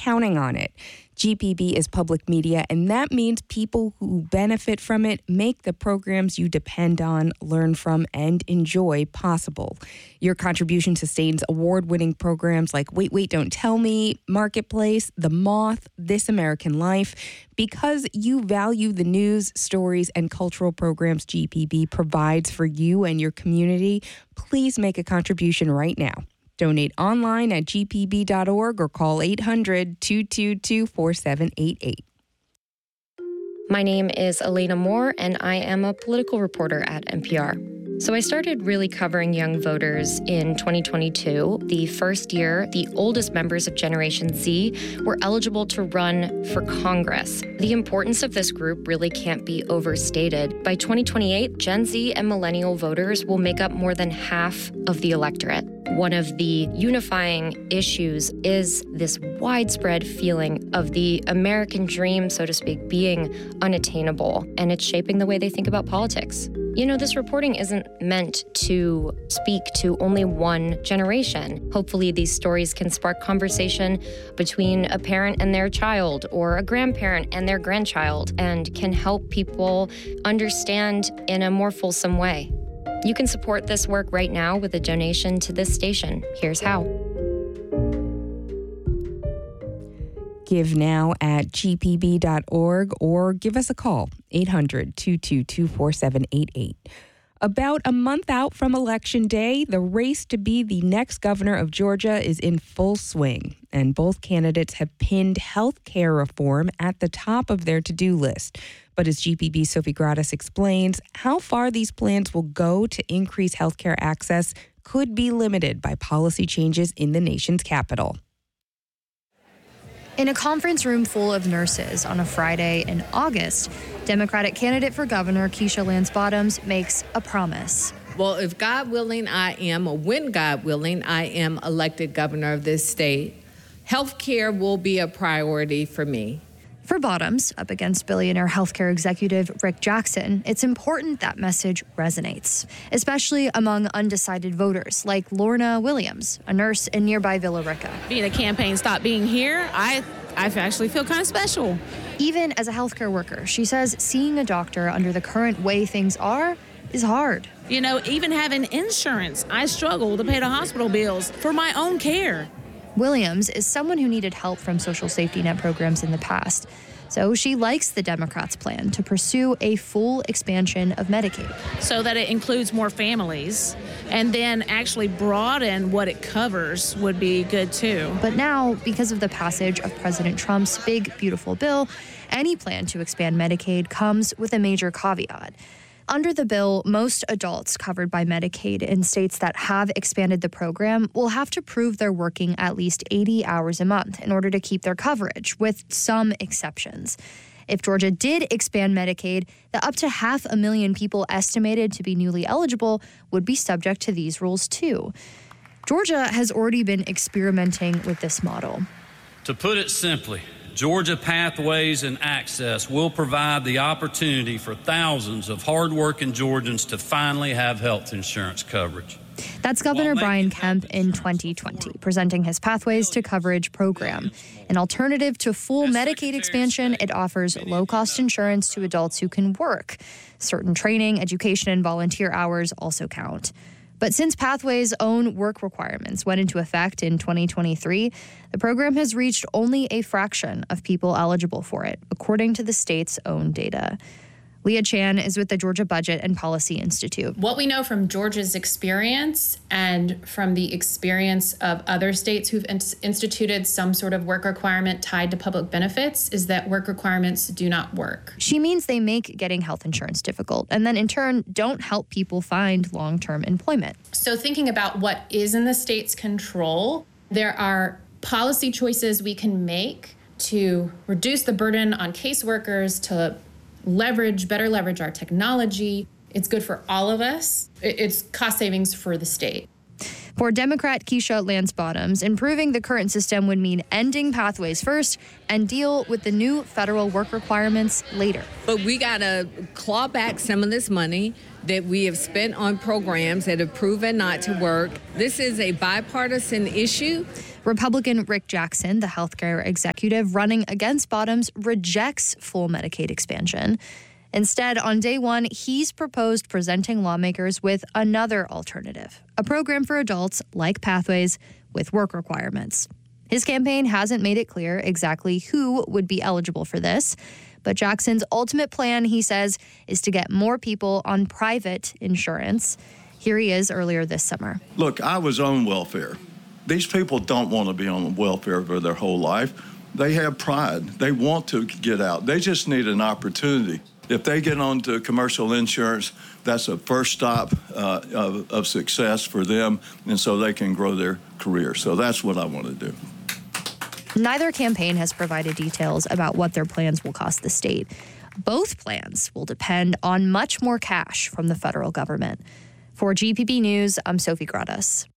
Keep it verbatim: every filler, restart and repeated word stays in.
counting on it. G P B is public media, and that means people who benefit from it make the programs you depend on, learn from, and enjoy possible. Your contribution sustains award-winning programs like Wait, Wait, Don't Tell Me, Marketplace, The Moth, This American Life. Because you value the news, stories, and cultural programs G P B provides for you and your community, please make a contribution right now. Donate online at g p b dot org or call eight hundred, two two two, four seven eight eight. My name is Elena Moore, and I am a political reporter at N P R. So I started really covering young voters in twenty twenty-two, the first year the oldest members of Generation Z were eligible to run for Congress. The importance of this group really can't be overstated. By twenty twenty-eight, Gen Z and millennial voters will make up more than half of the electorate. One of the unifying issues is this widespread feeling of the American dream, so to speak, being unattainable, and it's shaping the way they think about politics. You know, this reporting isn't meant to speak to only one generation. Hopefully, these stories can spark conversation between a parent and their child or a grandparent and their grandchild and can help people understand in a more fulsome way. You can support this work right now with a donation to this station. Here's how. Give now at g p b dot org or give us a call, eight hundred, two two two, four seven eight eight. About a month out from Election Day, the race to be the next governor of Georgia is in full swing, and both candidates have pinned health care reform at the top of their to-do list. But as G P B's Sophie Gratis explains, how far these plans will go to increase health care access could be limited by policy changes in the nation's capital. In a conference room full of nurses on a Friday in August, Democratic candidate for governor Keisha Lance Bottoms makes a promise. Well, if God willing, I am, or when God willing, I am elected governor of this state, health care will be a priority for me. For Bottoms, up against billionaire healthcare executive Rick Jackson, it's important that message resonates, especially among undecided voters like Lorna Williams, a nurse in nearby Villa Rica. Being a campaign Stop Being Here, I, I actually feel kind of special. Even as a healthcare worker, she says seeing a doctor under the current way things are is hard. You know, even having insurance, I struggle to pay the hospital bills for my own care. Williams is someone who needed help from social safety net programs in the past. So she likes the Democrats' plan to pursue a full expansion of Medicaid. So that it includes more families, and then actually broaden what it covers would be good too. But now, because of the passage of President Trump's big, beautiful bill, any plan to expand Medicaid comes with a major caveat. Under the bill, most adults covered by Medicaid in states that have expanded the program will have to prove they're working at least eighty hours a month in order to keep their coverage, with some exceptions. If Georgia did expand Medicaid, the up to half a million people estimated to be newly eligible would be subject to these rules too. Georgia has already been experimenting with this model. To put it simply, Georgia Pathways and Access will provide the opportunity for thousands of hardworking Georgians to finally have health insurance coverage. That's Governor Brian Kemp in twenty twenty, presenting his Pathways to Coverage program. An alternative to full Medicaid expansion, it offers low-cost insurance to adults who can work. Certain training, education, and volunteer hours also count. But since Pathways' own work requirements went into effect in twenty twenty-three, the program has reached only a fraction of people eligible for it, according to the state's own data. Leah Chan is with the Georgia Budget and Policy Institute. What we know from Georgia's experience and from the experience of other states who've in- instituted some sort of work requirement tied to public benefits is that work requirements do not work. She means they make getting health insurance difficult and then in turn don't help people find long-term employment. So thinking about what is in the state's control, there are policy choices we can make to reduce the burden on caseworkers, to leverage, better leverage our technology. It's good for all of us. It's cost savings for the state. For Democrat Keisha Lance Bottoms, improving the current system would mean ending Pathways first and deal with the new federal work requirements later. But we got to claw back some of this money that we have spent on programs that have proven not to work. This is a bipartisan issue. Republican Rick Jackson, the healthcare executive running against Bottoms, rejects full Medicaid expansion. Instead, on day one, he's proposed presenting lawmakers with another alternative, a program for adults like Pathways with work requirements. His campaign hasn't made it clear exactly who would be eligible for this, but Jackson's ultimate plan, he says, is to get more people on private insurance. Here he is earlier this summer. Look, I was on welfare. These people don't want to be on welfare for their whole life. They have pride. They want to get out. They just need an opportunity. If they get onto commercial insurance, that's a first stop uh, of, of success for them, and so they can grow their career. So that's what I want to do. Neither campaign has provided details about what their plans will cost the state. Both plans will depend on much more cash from the federal government. For G P B News, I'm Sophie Gradas.